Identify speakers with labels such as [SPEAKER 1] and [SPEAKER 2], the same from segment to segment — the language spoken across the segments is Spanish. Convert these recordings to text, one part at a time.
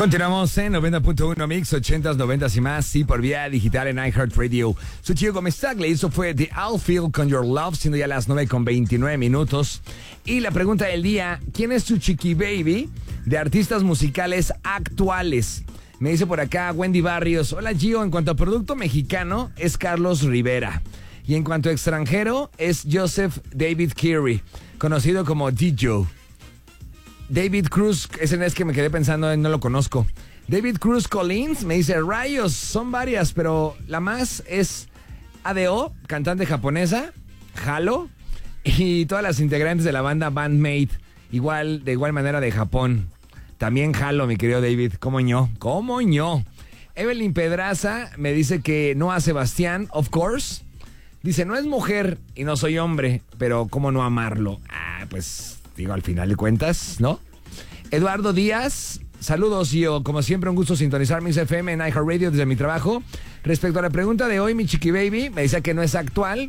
[SPEAKER 1] Continuamos en 90.1 Mix, 80s, 90s y más, sí, por vía digital en iHeartRadio. Soy Chico Comestagle, eso fue The Outfield con Your Love, siendo ya las 9:29. Y la pregunta del día, ¿quién es tu chiqui baby de artistas musicales actuales? Me dice por acá Wendy Barrios, hola Gio, en cuanto a producto mexicano es Carlos Rivera. Y en cuanto a extranjero es Joseph David Carey, conocido como DJ. David Cruz, ese es que me quedé pensando, no lo conozco. David Cruz Collins me dice, rayos, son varias, pero la más es ADO, cantante japonesa, Halo, y todas las integrantes de la banda Bandmate, de igual manera de Japón. También Halo, mi querido David, ¿cómo ño? Evelyn Pedraza me dice que Noah Sebastián, of course. Dice, no es mujer y no soy hombre, pero ¿cómo no amarlo? Pues... digo, al final de cuentas, ¿no? Eduardo Díaz, saludos, yo, como siempre, un gusto sintonizar mis FM en iHeartRadio desde mi trabajo. Respecto a la pregunta de hoy, mi chiqui baby, me dice que no es actual,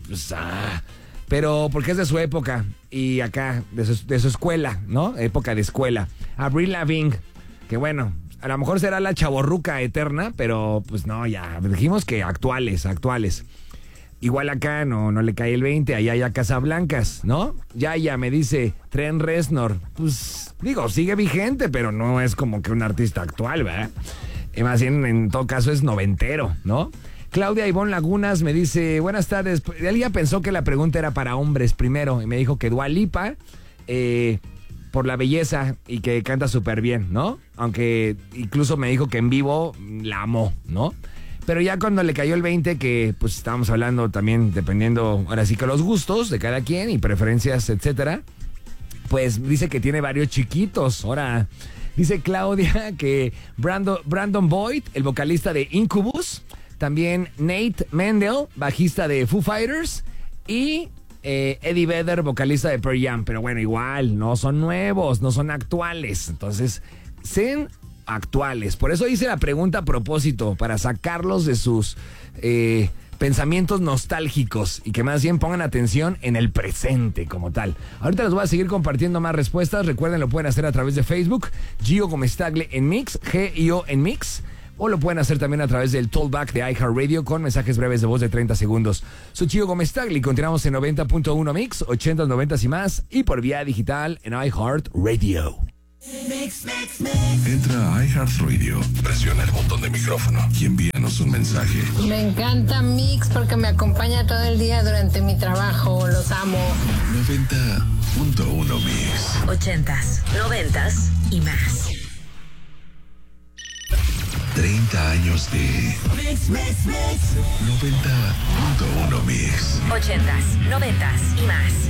[SPEAKER 1] pero porque es de su época, y acá, de su escuela, ¿no? Época de escuela. Avril Lavigne, que bueno, a lo mejor será la chavorruca eterna, pero pues no, ya, dijimos que actuales. Igual acá no le cae el 20, allá hay Casablancas, ¿no? Ya me dice Trent Reznor. Pues digo, sigue vigente, pero no es como que un artista actual, ¿verdad? Más bien, en todo caso, es noventero, ¿no? Claudia Ivonne Lagunas me dice, buenas tardes. Ella pensó que la pregunta era para hombres primero y me dijo que Dua Lipa, por la belleza y que canta súper bien, ¿no? Aunque incluso me dijo que en vivo la amó, ¿no? Pero ya cuando le cayó el 20, que pues estábamos hablando también, dependiendo, ahora sí que los gustos de cada quien y preferencias, etcétera, pues dice que tiene varios chiquitos. Ahora, dice Claudia que Brandon Boyd, el vocalista de Incubus, también Nate Mendel, bajista de Foo Fighters, y Eddie Vedder, vocalista de Pearl Jam. Pero bueno, igual, no son nuevos, no son actuales. Entonces, sean actuales. Por eso hice la pregunta a propósito, para sacarlos de sus pensamientos nostálgicos y que más bien pongan atención en el presente como tal. Ahorita les voy a seguir compartiendo más respuestas. Recuerden, lo pueden hacer a través de Facebook, Gio Comestagle en Mix, G-I-O en Mix, o lo pueden hacer también a través del Talkback de iHeartRadio con mensajes breves de voz de 30 segundos. Soy Gio Comestagle y continuamos en 90.1 Mix, 80s, 90s y más, y por vía digital en iHeartRadio.
[SPEAKER 2] Entra a iHeartRadio, presiona el botón de micrófono y envíanos un mensaje.
[SPEAKER 3] Me encanta Mix porque me acompaña todo el día durante mi trabajo. Los amo.
[SPEAKER 2] 90.1 Mix.
[SPEAKER 4] 80s, 90s y más.
[SPEAKER 2] 30 años de Mix. 90.1 Mix.
[SPEAKER 4] 80s, 90s y más.